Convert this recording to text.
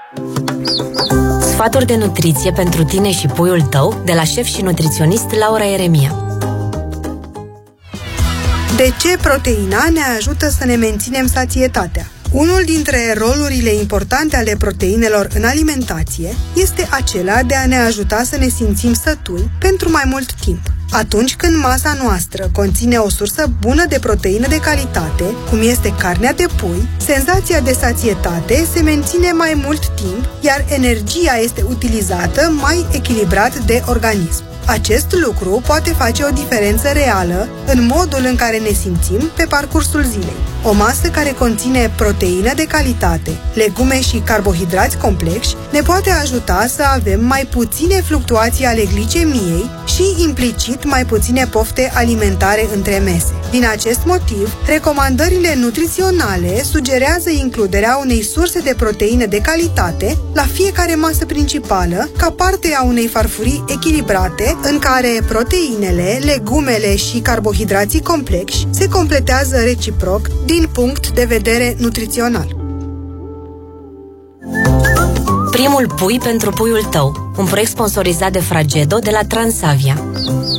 Sfaturi de nutriție pentru tine și puiul tău de la șef și nutriționist Laura Ieremia. De ce proteina ne ajută să ne menținem satietatea? Unul dintre rolurile importante ale proteinelor în alimentație este acela de a ne ajuta să ne simțim sătuli pentru mai mult timp. Atunci când masa noastră conține o sursă bună de proteină de calitate, cum este carnea de pui, senzația de satietate se menține mai mult timp, iar energia este utilizată mai echilibrat de organism. Acest lucru poate face o diferență reală în modul în care ne simțim pe parcursul zilei. O masă care conține proteină de calitate, legume și carbohidrați complexi ne poate ajuta să avem mai puține fluctuații ale glicemiei și implicit mai puține pofte alimentare între mese. Din acest motiv, recomandările nutriționale sugerează includerea unei surse de proteină de calitate la fiecare masă principală, ca parte a unei farfurii echilibrate în care proteinele, legumele și carbohidrații complexi se completează reciproc din punct de vedere nutrițional. Primul pui pentru puiul tău, un proiect sponsorizat de Fragedo de la Transavia.